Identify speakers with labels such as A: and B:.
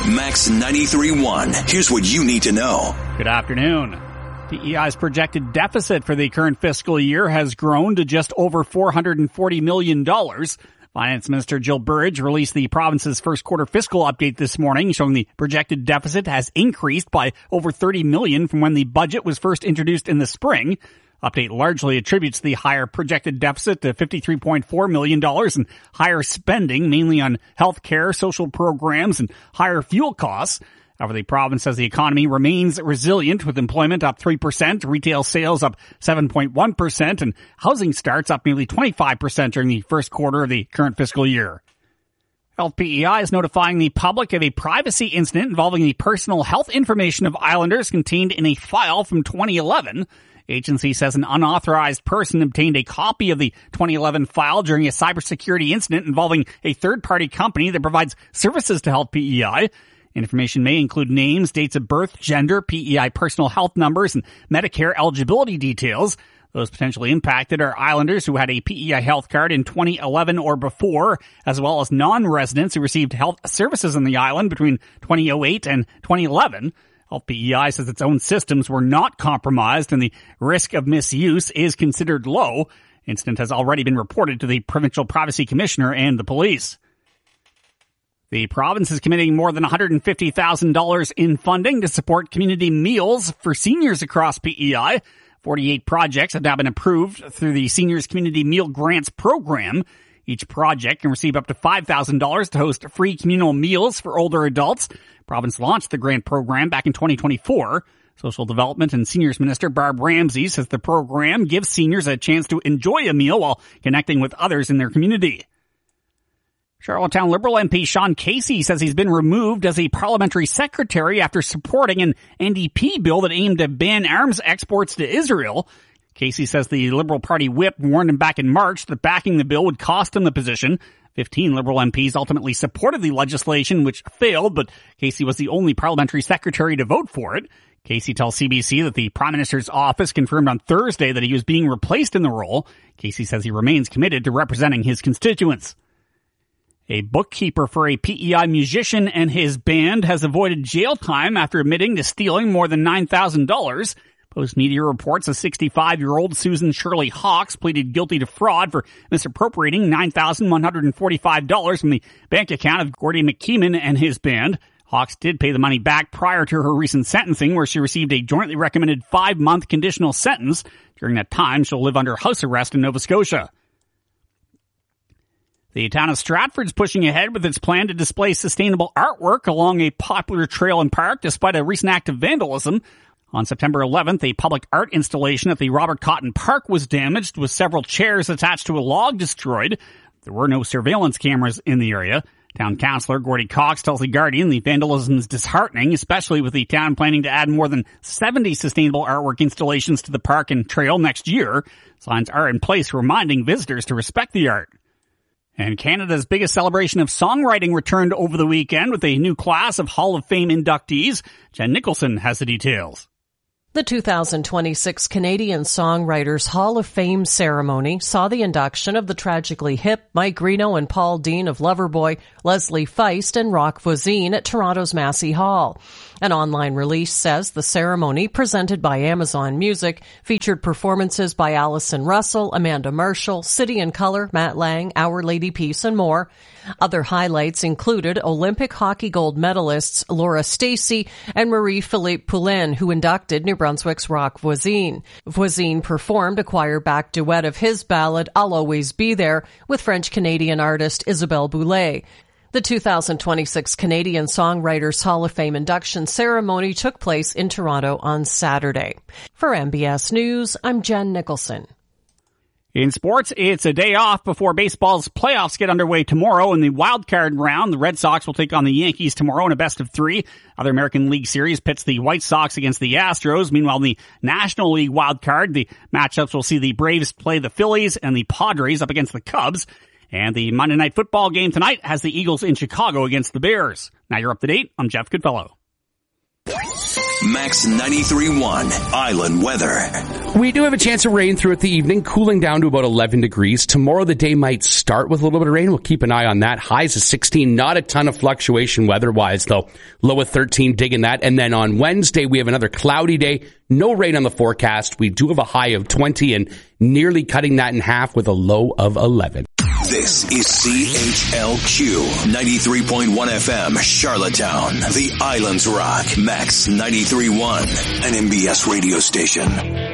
A: Max 93.1. Here's what you need to know.
B: Good afternoon. PEI's projected deficit for the current fiscal year has grown to just over $440 million. Finance Minister Jill Burridge released the province's first quarter fiscal update this morning, showing the projected deficit has increased by over $30 million from when the budget was first introduced in the spring. Update largely attributes the higher projected deficit to $53.4 million and higher spending, mainly on health care, social programs, and higher fuel costs. However, the province says the economy remains resilient, with employment up 3%, retail sales up 7.1%, and housing starts up nearly 25% during the first quarter of the current fiscal year. Health PEI is notifying the public of a privacy incident involving the personal health information of islanders contained in a file from 2011. Agency says an unauthorized person obtained a copy of the 2011 file during a cybersecurity incident involving a third-party company that provides services to Health PEI. Information may include names, dates of birth, gender, PEI personal health numbers, and Medicare eligibility details. Those potentially impacted are islanders who had a PEI health card in 2011 or before, as well as non-residents who received health services on the island between 2008 and 2011. Health PEI says its own systems were not compromised and the risk of misuse is considered low. Incident has already been reported to the Provincial Privacy Commissioner and the police. The province is committing more than $150,000 in funding to support community meals for seniors across PEI. 48 projects have now been approved through the Seniors Community Meal Grants program. Each project can receive up to $5,000 to host free communal meals for older adults. The province launched the grant program back in 2024. Social Development and Seniors Minister Barb Ramsey says the program gives seniors a chance to enjoy a meal while connecting with others in their community. Charlottetown Liberal MP Sean Casey says he's been removed as a parliamentary secretary after supporting an NDP bill that aimed to ban arms exports to Israel. Casey says the Liberal Party whip warned him back in March that backing the bill would cost him the position. 15 Liberal MPs ultimately supported the legislation, which failed, but Casey was the only parliamentary secretary to vote for it. Casey tells CBC that the Prime Minister's office confirmed on Thursday that he was being replaced in the role. Casey says he remains committed to representing his constituents. A bookkeeper for a PEI musician and his band has avoided jail time after admitting to stealing more than $9,000. Post-media reports a 65-year-old Susan Shirley Hawks pleaded guilty to fraud for misappropriating $9,145 from the bank account of Gordy McKeeman and his band. Hawks did pay the money back prior to her recent sentencing, where she received a jointly recommended 5-month conditional sentence. During that time, she'll live under house arrest in Nova Scotia. The town of Stratford's pushing ahead with its plan to display sustainable artwork along a popular trail and park despite a recent act of vandalism. On September 11th, a public art installation at the Robert Cotton Park was damaged, with several chairs attached to a log destroyed. There were no surveillance cameras in the area. Town councillor Gordy Cox tells The Guardian the vandalism is disheartening, especially with the town planning to add more than 70 sustainable artwork installations to the park and trail next year. Signs are in place reminding visitors to respect the art. And Canada's biggest celebration of songwriting returned over the weekend with a new class of Hall of Fame inductees. Jen Nicholson has the details.
C: The 2026 Canadian Songwriters Hall of Fame ceremony saw the induction of the tragically hip Mike Reno and Paul Dean of Loverboy, Leslie Feist and Rock Voisine at Toronto's Massey Hall. An online release says the ceremony, presented by Amazon Music, featured performances by Allison Russell, Amanda Marshall, City and Colour, Matt Lang, Our Lady Peace, and more. Other highlights included Olympic hockey gold medalists Laura Stacey and Marie-Philippe Poulin, who inducted New Brunswick's Rock Voisine. Voisine performed a choir-backed duet of his ballad, I'll Always Be There, with French-Canadian artist Isabelle Boulay. The 2026 Canadian Songwriters Hall of Fame induction ceremony took place in Toronto on Saturday. For MBS News, I'm Jen Nicholson.
B: In sports, it's a day off before baseball's playoffs get underway tomorrow. In the wild card round, the Red Sox will take on the Yankees tomorrow in a best-of-3. Other American League Series pits the White Sox against the Astros. Meanwhile, in the National League wild card, the matchups will see the Braves play the Phillies and the Padres up against the Cubs. And the Monday Night Football game tonight has the Eagles in Chicago against the Bears. Now you're up to date. I'm Jeff Goodfellow.
A: Max 93.1 Island Weather.
D: We do have a chance of rain throughout the evening, cooling down to about 11 degrees. Tomorrow the day might start with a little bit of rain. We'll keep an eye on that. Highs of 16, not a ton of fluctuation weather-wise, though. Low of 13, digging that. And then on Wednesday, we have another cloudy day. No rain on the forecast. We do have a high of 20 and nearly cutting that in half with a low of 11.
A: This is CHLQ 93.1 FM, Charlottetown, the Islands Rock, Max 93.1, an MBS radio station.